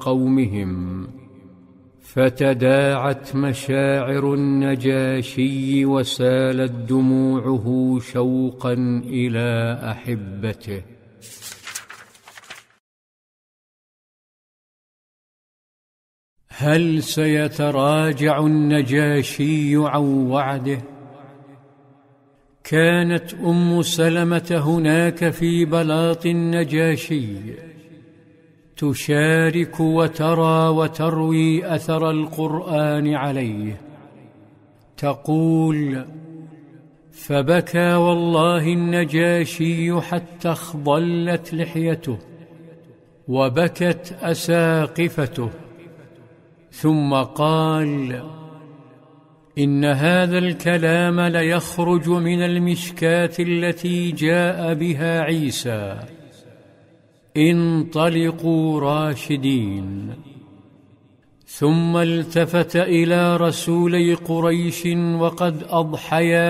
قومهم، فتداعت مشاعر النجاشي وسالت دموعه شوقا إلى أحبته. هل سيتراجع النجاشي عن وعده؟ كانت أم سلمة هناك في بلاط النجاشي، تشارك وترى وتروي أثر القرآن عليه. تقول: فبكى والله النجاشي حتى اخضلت لحيته وبكت أساقفته، ثم قال: إن هذا الكلام ليخرج من المشكاة التي جاء بها عيسى، انطلقوا راشدين. ثم التفت إلى رسولي قريش وقد أضحيا